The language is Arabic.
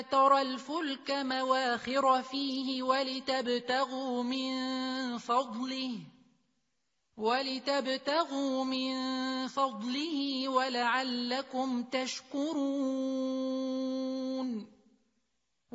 ترى الفلك مواخر فيه ولتبتغوا من فضله ولعلكم تشكرون